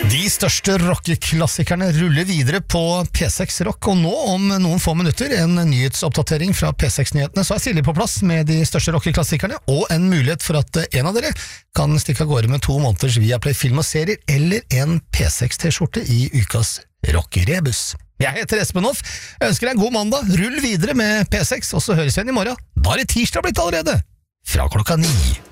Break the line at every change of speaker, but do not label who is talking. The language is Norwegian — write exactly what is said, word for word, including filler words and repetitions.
De største rockeklassikerne ruller videre på P seks Rock, og nå om noen få minutter en nyhetsoppdatering fra P seks-nyhetene, så er Silje på plass med de største rockeklassikerne, og en mulighet for at en av dere kan stikke av gårde med to måneders Viaplay film og serier, eller en P seks T-skjorte i ukas Rock-rebus. Jeg heter Espen Hoff, ønsker deg en god mandag, rull videre med P seks, og så høres vi igjen i morgen. Da er det tirsdag blitt allerede, fra klokka ni.